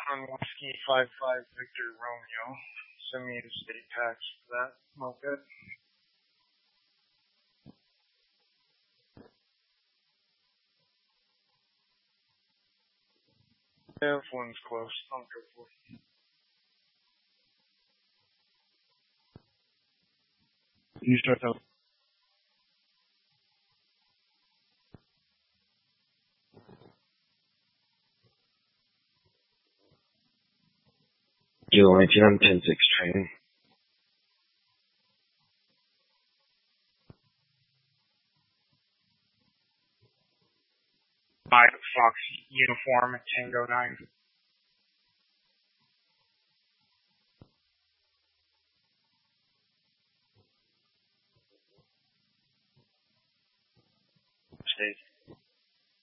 on Whiskey 55 Victor Romeo. Send me the state tax for that moped. Yeah, if one's close, I'll go for it. You start out. Kilo 19 on 10-6 training. By Fox uniform at Tango 9.